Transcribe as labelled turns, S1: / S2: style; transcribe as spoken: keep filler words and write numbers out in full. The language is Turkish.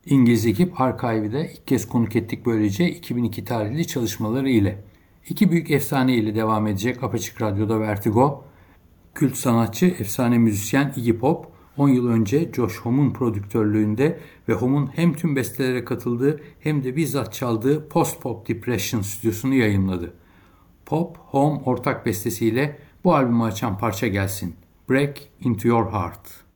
S1: İngiliz ekip Archive'de ilk kez konuk ettik böylece iki bin iki tarihli çalışmaları ile. İki büyük efsane ile devam edecek Apaçık Radyo'da Vertigo. Kült sanatçı, efsane müzisyen Iggy Pop, on yıl önce Josh Homme'un prodüktörlüğünde ve Homme'un hem tüm bestelere katıldığı hem de bizzat çaldığı Post Pop Depression stüdyosunu yayımladı. Pop, Homme ortak bestesiyle bu albümü açan parça gelsin. Break Into Your Heart.